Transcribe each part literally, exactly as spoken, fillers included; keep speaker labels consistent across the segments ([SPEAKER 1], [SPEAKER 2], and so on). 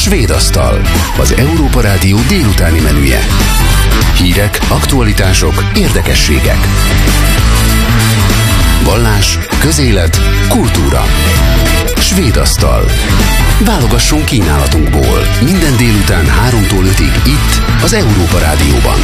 [SPEAKER 1] Svéd asztal, az Európa Rádió délutáni menüje. Hírek, aktualitások, érdekességek. Vallás, közélet, kultúra. Svéd asztal. Válogasson kínálatunkból. Minden délután háromtól ötig itt, az Európa Rádióban.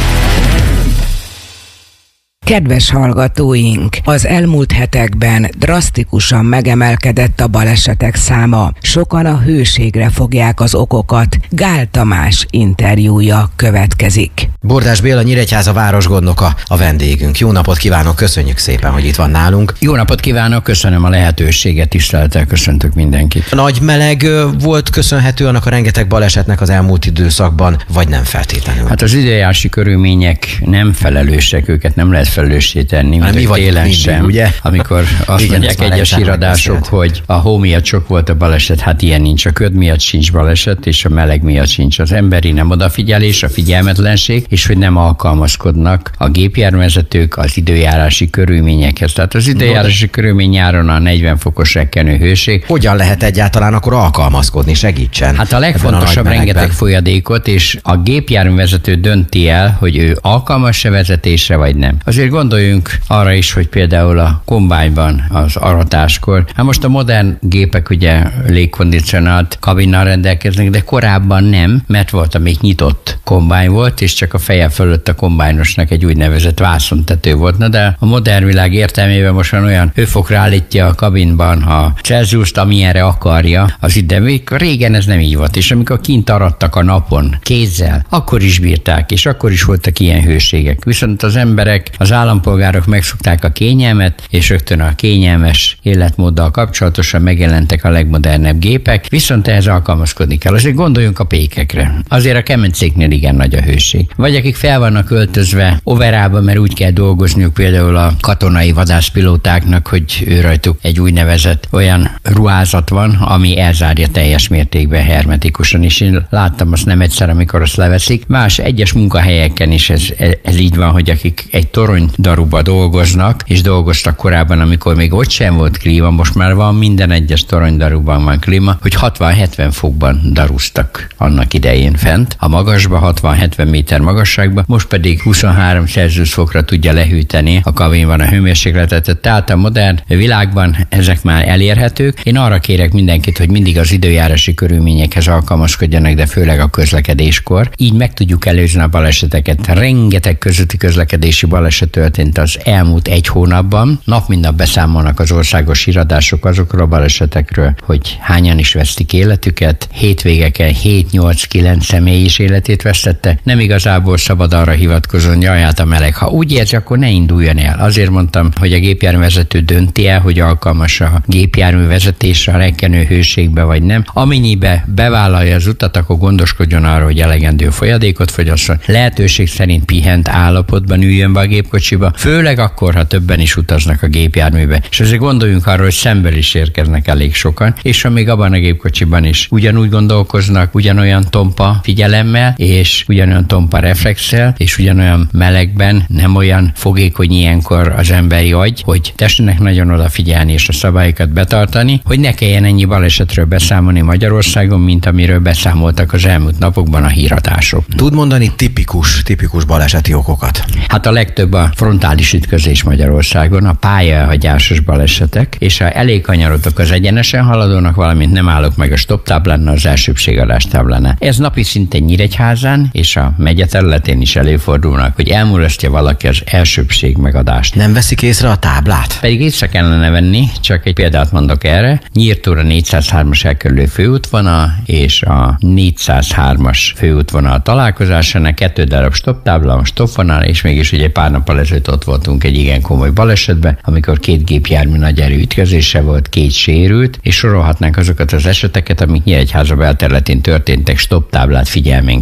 [SPEAKER 2] Kedves hallgatóink, az elmúlt hetekben drasztikusan megemelkedett a balesetek száma. Sokan a hőségre fogják az okokat. Gál Tamás interjúja következik.
[SPEAKER 3] Bordás Béla, Nyíregyháza városgondnoka a vendégünk. Jó napot kívánok, köszönjük szépen, hogy itt van nálunk.
[SPEAKER 4] Jó napot kívánok, köszönöm a lehetőséget, tisztelettel köszöntök mindenkit.
[SPEAKER 3] A nagy meleg volt köszönhető annak a rengeteg balesetnek az elmúlt időszakban, vagy nem feltétlenül?
[SPEAKER 4] Hát az időjárási körülmények nem felelősek, őket nem lehet felelőssé tenni, mint
[SPEAKER 3] mi vagy
[SPEAKER 4] télen
[SPEAKER 3] mindig,
[SPEAKER 4] sem,
[SPEAKER 3] ugye?
[SPEAKER 4] Amikor azt
[SPEAKER 3] igen,
[SPEAKER 4] mondják egyes iradások, hogy a hó miatt sok volt a baleset, hát ilyen nincs, a köd miatt sincs baleset, és a meleg miatt sincs. Az emberi nem odafigyelés, a figyelmetlenség, és hogy nem alkalmazkodnak a gépjárművezetők az időjárási körülményekhez. Tehát az időjárási körülmény nyáron a negyven fokos rekkenő hőség.
[SPEAKER 3] Hogyan lehet egyáltalán akkor alkalmazkodni, segítsen?
[SPEAKER 4] Hát a legfontosabb, a rengeteg folyadékot, és a gépjárművezető dönti el, hogy ő alkalmas-e vezetésre, vagy nem. Azért gondoljunk arra is, hogy például a kombányban az aratáskor, hát most a modern gépek ugye légkondicionált kabinnal rendelkeznek, de korábban nem, mert volt, amíg nyitott kombány volt, és csak a feje fölött a kombájnosnak egy úgynevezett vászontető volt. Na de a modern világ értelmében most van olyan hőfokra állítja a kabinban a Celsiust, amilyenre akarja az ide. Régen ez nem így volt, és amikor kint arattak a napon kézzel, akkor is bírták, és akkor is voltak ilyen hőségek. Viszont az emberek, az állampolgárok megszokták a kényelmet, és rögtön a kényelmes életmóddal kapcsolatosan megjelentek a legmodernebb gépek, viszont ehhez alkalmazkodni kell. Azért gondoljunk a pékekre. Azért a kemencéknél igen nagy a hőség. Vagy akik fel vannak öltözve overába, mert úgy kell dolgozniuk például a katonai vadászpilótáknak, hogy ő rajtuk egy úgynevezett olyan ruházat van, ami elzárja teljes mértékben hermetikusan, és én láttam azt nem egyszer, amikor azt leveszik. Más egyes munkahelyeken is ez, ez így van, hogy akik egy torony daruba dolgoznak, és dolgoztak korábban, amikor még ott sem volt klíma, most már van, minden egyes toronydaruban van klíma, hogy hatvan-hetven fokban daruztak annak idején fent, a magasba, hatvan-hetven méter magasságba, most pedig huszonhárom Celsius fokra tudja lehűteni a kabinban a hőmérsékletet. Tehát a modern világban ezek már elérhetők. Én arra kérek mindenkit, hogy mindig az időjárási körülményekhez alkalmazkodjanak, de főleg a közlekedéskor. Így meg tudjuk előzni a baleseteket. Rengeteg közötti közlekedési baleset történt az elmúlt egy hónapban. Nap mint nap beszámolnak az országos iradások azokról a balesetekről, hogy hányan is vesztik életüket. Hétvégeken hét-nyolc-kilenc személy is életét vesztette. Nem igazából szabad arra hivatkozni, jaj, hát a meleg. Ha úgy érzi, akkor ne induljon el. Azért mondtam, hogy a gépjárművezető dönti el, hogy alkalmas a gépjárművezetésre, a rekkenő hőségbe vagy nem. Amennyibe bevállalja az utat, akkor gondoskodjon arra, hogy elegendő folyadékot fogyasszon. Lehetőség szerint pihent állapotban üljön be a gépkocsiba, főleg akkor, ha többen is utaznak a gépjárműbe. És azért gondoljunk arra, hogy szemből is érkeznek elég sokan, és ha még abban a gépkocsiban is ugyanúgy gondolkoznak, ugyanolyan tompa figyelemmel, és ugyanolyan tompa reflexel, és ugyanolyan melegben, nem olyan fogékony ilyenkor az emberi agy, hogy tessenek nagyon odafigyelni és a szabályokat betartani, hogy ne kelljen ennyi balesetről beszámolni Magyarországon, mint amiről beszámoltak az elmúlt napokban a híradások.
[SPEAKER 3] Tud mondani tipikus, tipikus baleseti okokat?
[SPEAKER 4] Hát a legtöbb a frontális ütközés Magyarországon, a pályaelhagyásos balesetek, és ha elég kanyarodok az egyenesen haladónak, valamint nem állok meg a stop táblán, az elsőbségadás táblánál. Ez napi szinten Nyíregyházán és a megye területén is előfordulnak, hogy elmulasztja valaki az elsőbség megadást.
[SPEAKER 3] Nem veszik észre a táblát?
[SPEAKER 4] Pedig észre kellene venni, csak egy példát mondok erre. Nyírtóra négyszázhármas elkerülő főútvonal és a négyszázhármas főútvonal találkozásának kettő darab stop tábla, stoppvonal, és mégis ugye pár nappal ezelőtt ott voltunk egy igen komoly balesetben, amikor két gépjármű nagy erő ütközése volt, két sérült, és sorolhatnánk azokat az eseteket, amik Nyíregyháza belterületén történtek stop táblát figyelmen kívül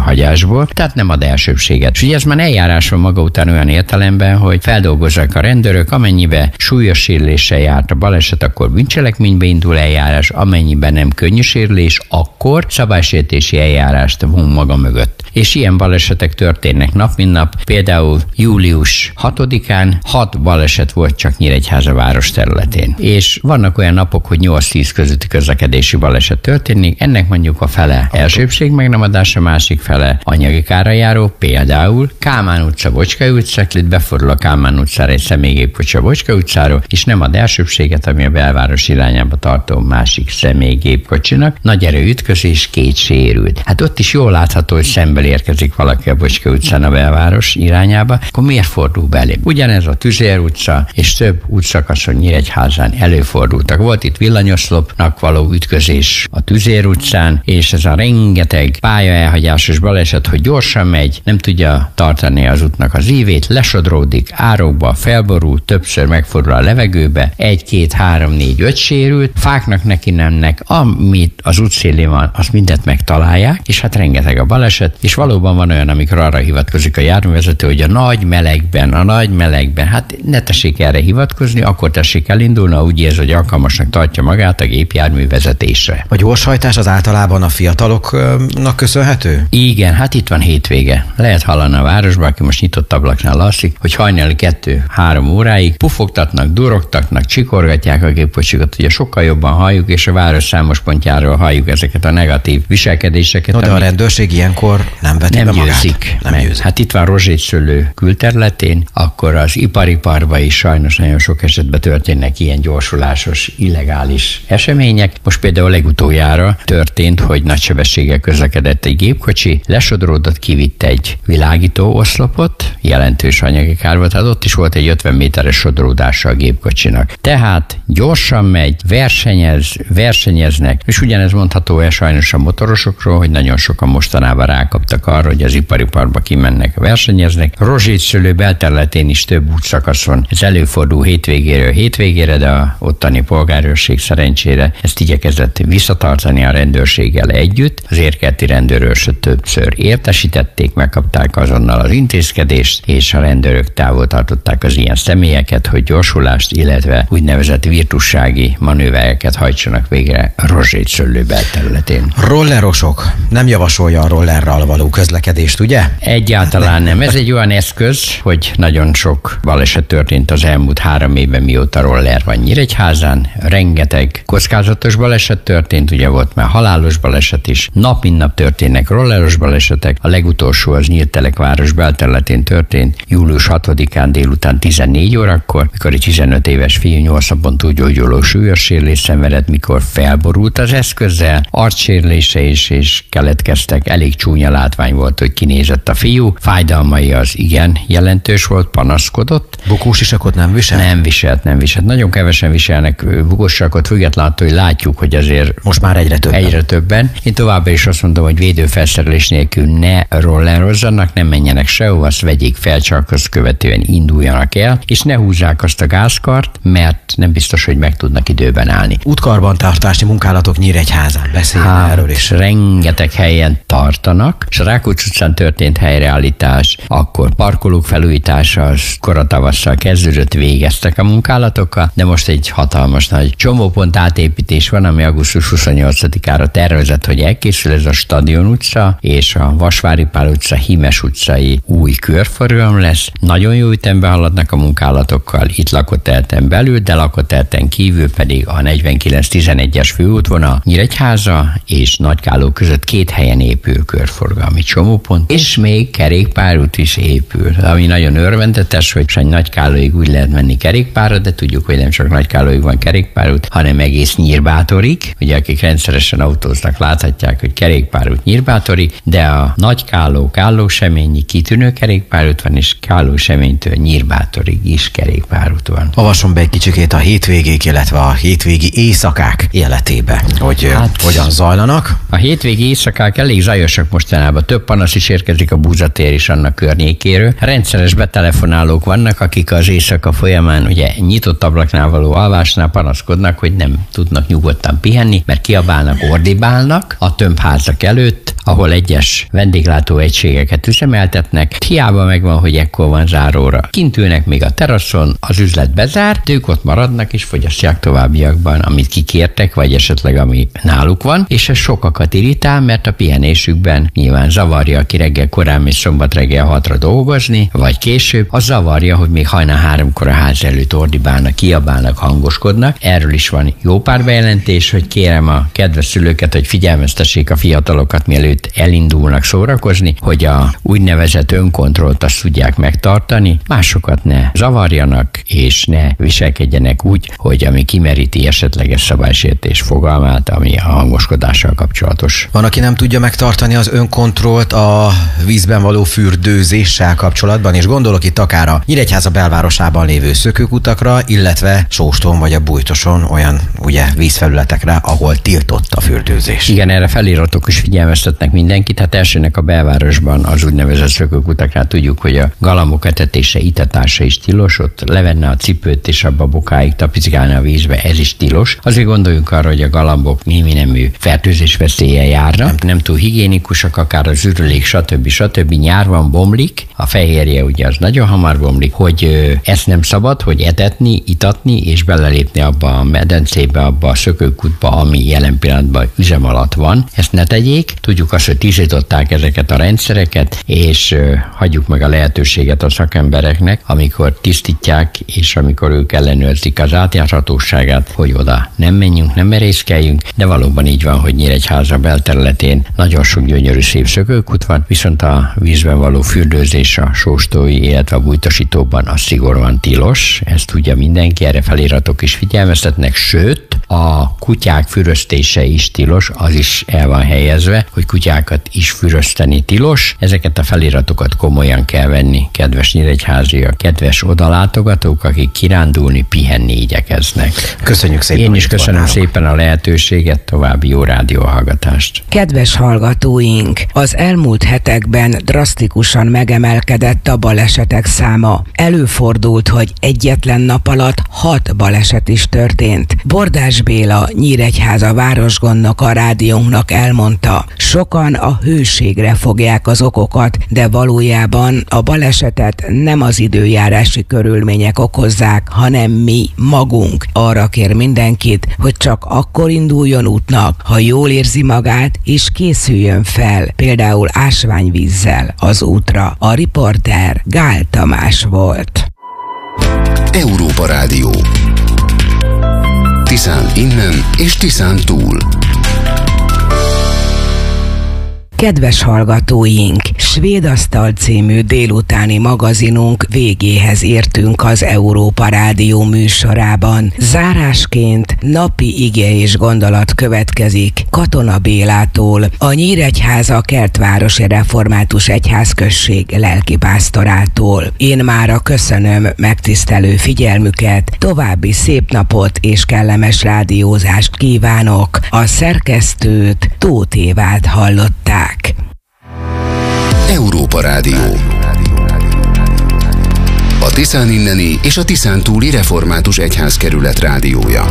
[SPEAKER 4] hagyásból, tehát nem ad elsőbséget. És ugye ez már eljárás van maga után olyan értelemben, hogy feldolgozzák a rendőrök, amennyiben súlyos sérüléssel járt a baleset, akkor bűncselekménybe indul eljárás, amennyiben nem könnyű sérülés, akkor szabálysértési eljárást von maga mögött. És ilyen balesetek történnek nap mint nap. Például július hatodikán hat baleset volt csak Nyíregyháza város területén. És vannak olyan napok, hogy nyolc-tíz közötti közlekedési baleset történik, ennek mondjuk a fele elsőbség megnemadása, másik fele anyagi kárra járó, például Kálmán utca, Bocskai utca, itt befordul a Kálmán utcára egy személygépkocsi a Bocskai utcáról, és nem ad elsőbséget, ami a belváros irányába tartó másik személygépkocsinak. Nagy erő ütközés, két sérült. Hát ott is jól látható, hogy szembe érkezik valaki a Bocskai utcán a belváros irányába, akkor miért fordul belé? Ugyanez a Tüzér utca és több útszakaszon Nyíregyházán előfordultak. Volt itt villanyoszlopnak való ütközés a Tüzér utcán, és ez a rengeteg pályaelhagyásos baleset, hogy gyorsan megy, nem tudja tartani az útnak az ívét, lesodródik, árokba, felborul, többször megfordul a levegőbe, egy, két, három, négy, öt sérült, fáknak neki nemnek, amit az útszélén van, azt mindent megtalálják, és hát rengeteg a baleset, és valóban van olyan, amikor arra hivatkozik a járművezető, hogy a nagy melegben, a nagy melegben, hát ne tessék erre hivatkozni, akkor tessék elindulni, úgy érzi, hogy alkalmasnak tartja magát a gépjármű vezetésre.
[SPEAKER 3] A gyorshajtás az általában a fiataloknak köszönhető?
[SPEAKER 4] Igen, hát itt van hétvége. Lehet hallani a városban, aki most nyitott ablaknál alszik, hogy hajnali kettő-három óráig pufogtatnak, durogtatnak, csikorgatják a gépkocsikat, ugye sokkal jobban halljuk, és a város számos pontjáról halljuk ezeket a negatív viselkedéseket.
[SPEAKER 3] No, de a rendőrség ilyenkor nem veti
[SPEAKER 4] nem
[SPEAKER 3] be magát?
[SPEAKER 4] Győzik,
[SPEAKER 3] nem
[SPEAKER 4] meg.
[SPEAKER 3] győzik.
[SPEAKER 4] Hát itt van Rozsétszőlő külterületén, akkor az ipariparban is sajnos nagyon sok esetben történnek ilyen gyorsulásos, illegális események. Most például legutoljára történt, hogy nagy sebességgel közlekedett egy gépkocsi, lesodródott, kivitt egy világító oszlopot, jelentős anyagi kár volt, hát ott is volt egy ötven méteres sodródása a gépkocsinak. Tehát gyorsan megy, versenyez, versenyeznek, és ugyanez mondható el sajnos a motorosokról, hogy nagyon sokan mostanában rákaptak arra, hogy az ipariparba kimennek, versenyeznek. Rozsétszőlő belterületén is több útszakaszon ez előfordul hétvégéről hétvégére, de a ottani polgárőrség szerencsére ezt igyekezett visszatartani a rendőrséggel együtt. Az érkelti rendőrőrsöt többször értesítették, megkapták azonnal az intézkedést, és a rendőrök távol tartották az ilyen személyeket, hogy gyorsulást, illetve úgynevezett virtussági manővereket hajtsanak végre Rozsétszőlő belterületén.
[SPEAKER 3] Rollerosok nem javasolja a rollerral való közlekedést, ugye?
[SPEAKER 4] Egyáltalán nem. Ez egy olyan eszköz, hogy nagyon sok baleset történt az elmúlt három évben, mióta roller van Nyíregyházán. Rengeteg kockázatos baleset történt, ugye volt már halálos baleset is. Nap mint nap történnek rolleros balesetek. A legutolsó az Nyírtelekváros belterületén történt július hatodikán délután tizennégy órakor, mikor egy tizenöt éves fiú nyolc napon túl gyógyuló súlyos sérülést szenvedett, mikor felborult az eszközzel, arcsérülése is, és keletkeztek. Elég csúnya látvány volt, hogy kinézett a fiú. Fájdalmai az igen jelentős volt, panaszkodott.
[SPEAKER 3] Bukósisakot nem visel?
[SPEAKER 4] Nem viselt, nem viselt. Nagyon kevesen viselnek bukósisakot, függetlenül attól, hogy látjuk, hogy azért
[SPEAKER 3] most már egyre többen.
[SPEAKER 4] Egyre többen. Én továbbra is azt mondom, hogy védőfelszerelés nélkül ne rollerozzanak, ne menjenek sehova, azt vegyék fel, csak azt követően induljanak el, és ne húzzák azt a gázkart, mert nem biztos, hogy meg tudnak időben állni.
[SPEAKER 3] Útkarbantartási munkálatok Nyíregyházán, beszéljen
[SPEAKER 4] hát,
[SPEAKER 3] erről is.
[SPEAKER 4] Rengeteg helyen tartanak, és a Rákóczi utcán történt helyreállítás, akkor parkolók felújítása, az koratavasszal kezdődött, végeztek a munkálatokkal, de most egy hatalmas nagy csomópont átépítés van, ami augusztus huszonnyolcadikára tervezett, hogy elkészül, ez a Stadion utca és a Vasvári Pál utca, Hímes utcai új körforgalom lesz. Nagyon jó ütemben haladnak a munkálatokkal, itt lakótelten belül, de lakótelten kívül pedig a negyvenkilenc tizenegyes főútvonal Nyíregyháza és Nagykálló között két helyen épül körforgalmi csomópont, és még kerékpárút is épül, ami nagyon örvendetes, hogy Nagykállóig úgy lehet menni kerékpárra, de tudjuk, hogy nem csak Nagykállóig van kerékpárút, hanem egész Nyírbátorig. Ugye akik rendszeresen autóznak, láthatják, hogy kerékpárút Nyírbátorig, de a Nagykálló, Kállóseményi kitűnő kerékpárút van, és Kállóseménytől Nyírbátorig is kerékpárút van.
[SPEAKER 3] Avasson be egy kicsikét a hétvégék, illetve a hétvégi éjszakák életébe, hogy hát, hogyan zajlanak.
[SPEAKER 4] A hétvégi éjszakák elég zajosak mostanában. Több panasz is érkezik a Búzatér és annak környékéről. Rendszeres betelefonálók vannak, akik az éjszaka folyamán ugye nyitott ablaknál való alvásnál panaszkodnak, hogy nem tudnak nyugodtan pihenni, mert kiabálnak, ordibálnak a tömbházak előtt, ahol egyes vendéglátó egységeket üzemeltetnek. Hiába megvan, hogy ekkor van záróra. Kint ülnek még a teraszon, az üzlet bezárt, ők ott maradnak és fogyasztják továbbiakban, amit kikértek, vagy esetleg ami náluk van, és ez sokakat irritál, mert a pihenésükben nyilván zavarja, aki reggel korán és szombat reggel hatra dolgozni, vagy később, az zavarja, hogy még hajnal háromkor a ház előtt ordibálnak, kiabálnak, hangoskodnak. Erről is van jó pár bejelentés, hogy kérem a kedves szülőket, hogy figyelmeztessék a fiatalokat, mielőtt elindulnak szórakozni, hogy a úgynevezett önkontrollt azt tudják megtartani, másokat ne zavarjanak, és ne viselkedjenek úgy, hogy ami kimeríti esetleges szabálysértés fogalmát, ami a hangoskodással kapcsolatos.
[SPEAKER 3] Van, aki nem tudja megtartani az önkontrollt a vízben való fürdőzéssel kapcsolatban, és gondolok itt akár a Nyíregyháza belvárosában lévő szökőkutakra, illetve Sóston vagy a Bújtoson olyan ugye vízfelületekre, ahol tiltott a fürdőzés.
[SPEAKER 4] Igen, erre feliratok is figyelmeztetnek mindenkit. Hát elsőnek a belvárosban az úgynevezett szökőkutaknál tudjuk, hogy a galambok etetése, itatása is tilos, ott levenne a cipőt és abba bokáig tapicgálni a vízbe, ez is tilos. Azért gondoljunk arra, hogy a galambok némi nemű fertőzés veszéllyel járnak, nem, nem túl higiénikusak, akár az ürülék, stb. stb. Nyár van, bomlik, a fehérje ugye az nagyon hamar bomlik, hogy ö, ezt nem szabad, hogy etetni, itatni és belelépni abba a medencébe, abba a szökőkútba, ami jelen pillanatban üzem alatt van. Ezt ne tegyék, tudjuk azt, hogy tisztították ezeket a rendszereket, és ö, hagyjuk meg a lehetőséget a szakembereknek, amikor tisztítják, és amikor ők ellenőrzik az átjárhatóságát, hogy oda nem menjünk, nem merészkeljünk, de valóban így van, hogy Nyíregyháza belterületén nagyon sok gyönyörű szép szökőkút van, viszont a vízben való fürdőzés a sóstói, illetve a bújtosítóban az szigorúan tilos, ezt tudja mindenki, erre feliratok is figyelmeztetnek, sőt, a kutyák füröztése is tilos, az is el van helyezve, hogy kutyákat is fürözteni tilos. Ezeket a feliratokat komolyan kell venni, kedves nyíregyháziak, kedves odalátogatók, akik kirándulni, pihenni igyekeznek.
[SPEAKER 3] Köszönjük szépen.
[SPEAKER 4] Én is köszönöm szépen a lehetőséget, további jó rádióhallgatást.
[SPEAKER 2] Kedves hallgatóink, az elmúlt hetekben drasztikusan megemelkedett a balesetek száma. Előfordult, hogy egyetlen nap alatt hat baleset is történt. Bordás Béla, Nyíregyháza városgondnok a rádiónknak elmondta, sokan a hőségre fogják az okokat, de valójában a balesetet nem az időjárási körülmények okozzák, hanem mi magunk. Arra kér mindenkit, hogy csak akkor induljon útnak, ha jól érzi magát, és készüljön fel, például ásványvízzel az útra. A riporter Gál Tamás volt.
[SPEAKER 1] Európa Rádió. Tiszán innen és Tiszán túl.
[SPEAKER 2] Kedves hallgatóink, Svédasztal című délutáni magazinunk végéhez értünk az Európa Rádió műsorában. Zárásként napi ige és gondolat következik Katona Bélától, a Nyíregyháza Kertvárosi Református Egyházközség lelkipásztorától. Én mára köszönöm megtisztelő figyelmüket, további szép napot és kellemes rádiózást kívánok. A szerkesztőt Tóth Évát hallották.
[SPEAKER 1] Európa Rádió. A Tiszán inneni és a Tiszán túli Református Egyházkerület rádiója.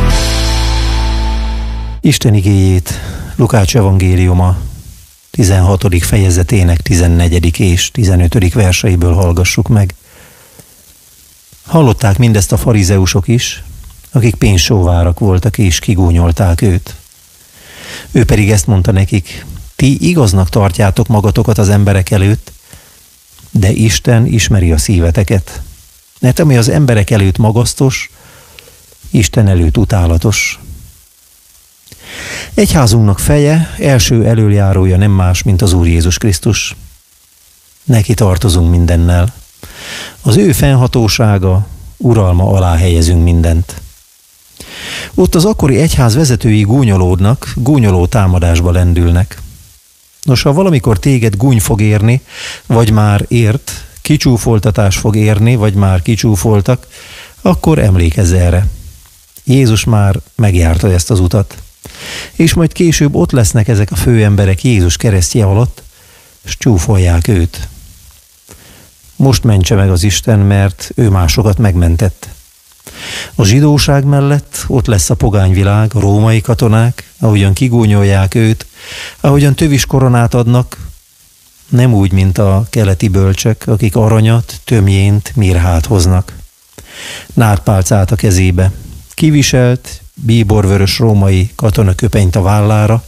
[SPEAKER 5] Isten igéjét Lukács evangéliuma tizenhatodik fejezetének tizennegyedik és tizenötödik verseiből hallgassuk meg. Hallották mindezt a farizeusok is, akik pénzsóvárak voltak és kigúnyolták őt. Ő pedig ezt mondta nekik: ti igaznak tartjátok magatokat az emberek előtt, de Isten ismeri a szíveteket. Mert ami az emberek előtt magasztos, Isten előtt utálatos. Egyházunknak feje, első elöljárója nem más, mint az Úr Jézus Krisztus. Neki tartozunk mindennel. Az ő fennhatósága, uralma alá helyezünk mindent. Ott az akkori egyház vezetői gúnyolódnak, gúnyoló támadásba lendülnek. Nos, ha valamikor téged gúny fog érni, vagy már ért, kicsúfoltatás fog érni, vagy már kicsúfoltak, akkor emlékezz erre. Jézus már megjárta ezt az utat. És majd később ott lesznek ezek a főemberek Jézus keresztje alatt, s csúfolják őt. Most mentse meg az Isten, mert ő másokat megmentett. A zsidóság mellett ott lesz a pogányvilág, a római katonák, ahogyan kigúnyolják őt, ahogyan tövis koronát adnak, nem úgy, mint a keleti bölcsek, akik aranyat, tömjént, mirhát hoznak. Nádpálcát a kezébe, kiviselt, bíborvörös római katonaköpenyt a vállára,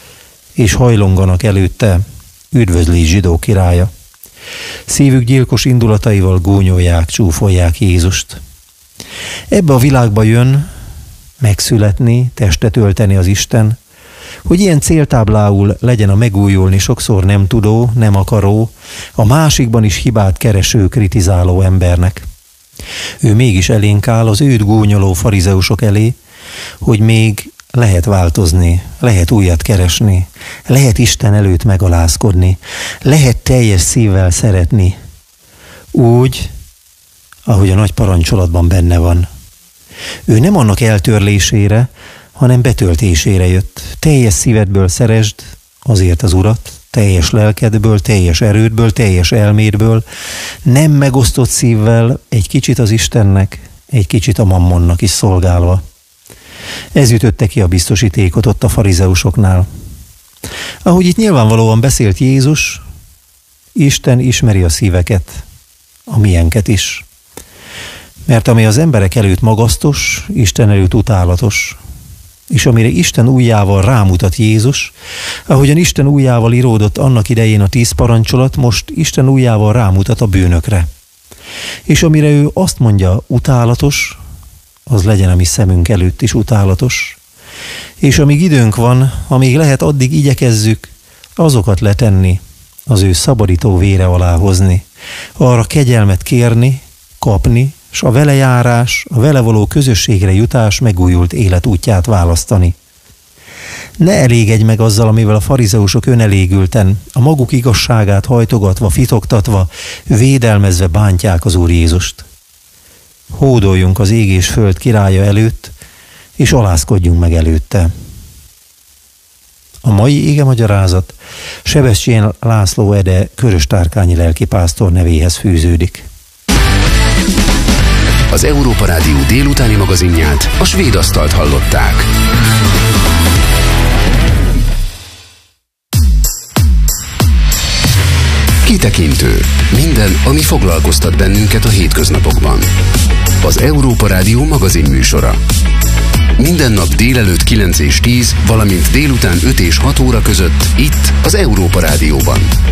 [SPEAKER 5] és hajlonganak előtte, üdvözli zsidó királya. Szívük gyilkos indulataival gúnyolják, csúfolják Jézust. Ebbe a világba jön megszületni, testet ölteni az Isten, hogy ilyen céltáblául legyen a megújulni sokszor nem tudó, nem akaró, a másikban is hibát kereső, kritizáló embernek. Ő mégis elénk áll az őt gúnyoló farizeusok elé, hogy még lehet változni, lehet újat keresni, lehet Isten előtt megalázkodni, lehet teljes szívvel szeretni, úgy, ahogy a nagy parancsolatban benne van. Ő nem annak eltörlésére, hanem betöltésére jött. Teljes szívedből szeresd azért az Urat, teljes lelkedből, teljes erődből, teljes elmédből, nem megosztott szívvel, egy kicsit az Istennek, egy kicsit a mammonnak is szolgálva. Ez ütötte ki a biztosítékot ott a farizeusoknál. Ahogy itt nyilvánvalóan beszélt Jézus, Isten ismeri a szíveket, a miénket is. Mert ami az emberek előtt magasztos, Isten előtt utálatos. És amire Isten ujjával rámutat Jézus, ahogyan Isten ujjával íródott annak idején a tíz parancsolat, most Isten ujjával rámutat a bűnökre. És amire ő azt mondja utálatos, az legyen a mi szemünk előtt is utálatos. És amíg időnk van, amíg lehet, addig igyekezzük azokat letenni, az ő szabadító vére alá hozni, arra kegyelmet kérni, kapni, és a vele járás, a vele való közösségre jutás megújult élet útját választani. Ne elégedj meg azzal, amivel a farizeusok önelégülten, a maguk igazságát hajtogatva, fitoktatva, védelmezve bántják az Úr Jézust. Hódoljunk az ég és föld királya előtt, és alázkodjunk meg előtte. A mai igemagyarázat Sebestyén László Ede köröstárkányi lelkipásztor nevéhez fűződik.
[SPEAKER 1] Az Európa Rádió délutáni magazinját, a Svéd Asztalt hallották. Kitekintő. Minden, ami foglalkoztat bennünket a hétköznapokban. Az Európa Rádió magazin műsora. Minden nap délelőtt kilenc és tíz, valamint délután öt és hat óra között itt az Európa Rádióban.